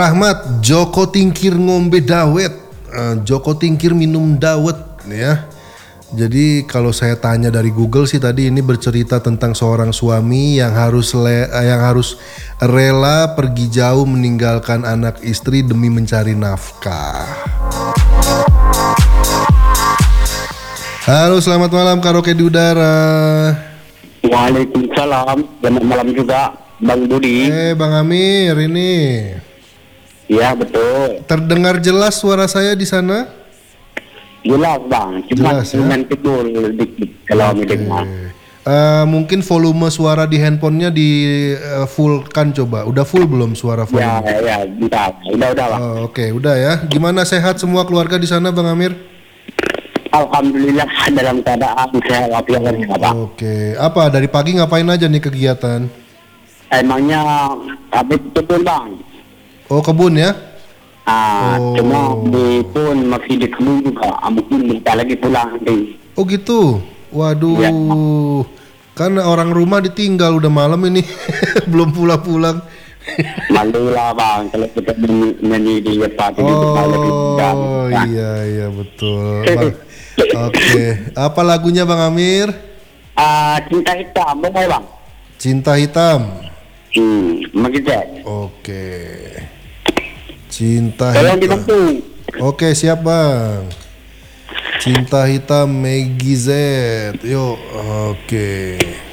Rahmat, Joko Tingkir ngombe dawet, Joko Tingkir minum dawet, ya. Jadi kalau saya tanya dari Google sih tadi ini bercerita tentang seorang suami yang harus rela pergi jauh meninggalkan anak istri demi mencari nafkah. Halo, selamat malam karaoke di udara. Waalaikumsalam, selamat malam juga Bang Budi. Bang Amir ini. Iya betul. Terdengar jelas suara saya di sana? Jelas Bang, cuma Jelas, ya? tidur dikit kalau mendengar. Mungkin volume suara di handphonenya di fullkan coba. Udah full belum suara volume? Ya, udah lah. Oke, udah ya. Gimana, sehat semua keluarga di sana, Bang Amir? Alhamdulillah dalam keadaan sehat walafiat Bang. Oke, apa dari pagi ngapain aja nih kegiatan? Emangnya habis kebun Bang. Oh, kebun ya? Cuma di pun masih di kebun juga. Mungkin bentar lagi pulang nanti. Oh gitu. Waduh. Ya. Kan orang rumah ditinggal udah malam ini. Belum pulang-pulang. Malu lah Bang kalau kita nyanyi di tempat ini bentar lagi pulang. Oh iya betul Bang. Oke, apa lagunya Bang Amir? Cinta hitam, benar Bang? Cinta Hitam. Begitu. Oke. Cinta Tolong Hitam. dibantu. Oke, siap Bang. Cinta Hitam Meggy Z. Yuk, oke.